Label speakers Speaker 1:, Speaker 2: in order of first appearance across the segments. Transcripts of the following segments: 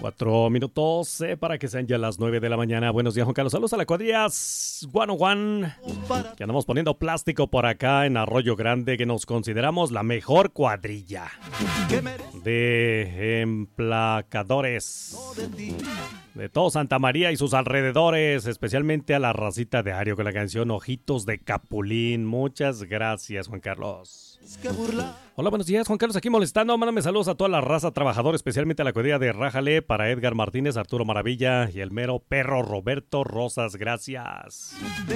Speaker 1: 4 minutos para que sean ya las 9 de la mañana. Buenos días, Juan Carlos. Saludos a la cuadrilla 101, que andamos poniendo plástico por acá en Arroyo Grande, que nos consideramos la mejor cuadrilla de emplacadores de todo Santa María y sus alrededores, especialmente a la racita de Ario con la canción Ojitos de Capulín. Muchas gracias, Juan Carlos. Hola, buenos días, Juan Carlos, aquí molestando. Mándame saludos a toda la raza trabajadora, especialmente a la cuadrilla de Rájale, para Edgar Martínez, Arturo Maravilla y el mero perro Roberto Rosas. Gracias.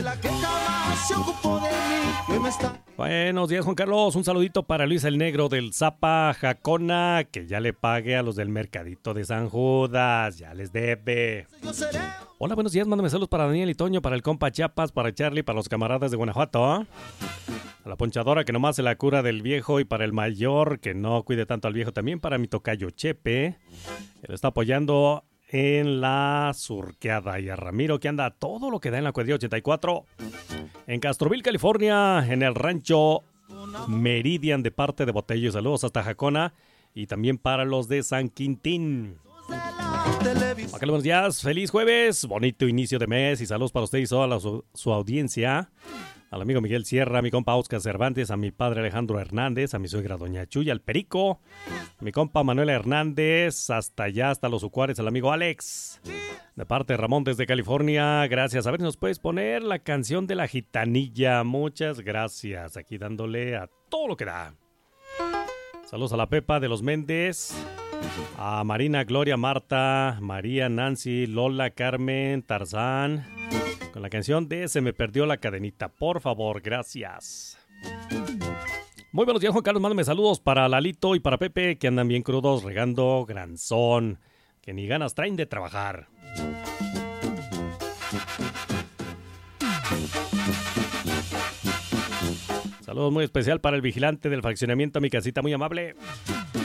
Speaker 1: Buenos días, Juan Carlos. Un saludito para Luis el Negro del Zapa Jacona, que ya le pague a los del mercadito de San Judas. Ya les debe. Hola, buenos días. Mándame saludos para Daniel y Toño, para el compa Chiapas, para Charlie, para los camaradas de Guanajuato, ¿eh? A la ponchadora que nomás se la cura del viejo, y para el mayor que no cuide tanto al viejo, también para mi tocayo Chepe, que lo está apoyando en la surqueada, y a Ramiro, que anda todo lo que da en la cuadrilla 84 en Castroville, California, en el rancho Meridian, de parte de Botello. Saludos hasta Jacona y también para los de San Quintín. Acá, buenos días, feliz jueves, bonito inicio de mes, y saludos para ustedes y toda su audiencia. Al amigo Miguel Sierra, a mi compa Oscar Cervantes, a mi padre Alejandro Hernández, a mi suegra Doña Chuya, al Perico, a mi compa Manuel Hernández, hasta allá, hasta los Ucuares, al amigo Alex, de parte de Ramón desde California. Gracias. A ver si nos puedes poner la canción de la gitanilla. Muchas gracias. Aquí dándole a todo lo que da. Saludos a la Pepa de los Méndez, a Marina, Gloria, Marta, María, Nancy, Lola, Carmen, Tarzán, con la canción de Se me perdió la cadenita, por favor. Gracias. Muy buenos días, Juan Carlos. Mándame saludos para Lalito y para Pepe, que andan bien crudos regando granzón, que ni ganas traen de trabajar. Saludos muy especial para el vigilante del fraccionamiento, mi casita, muy amable.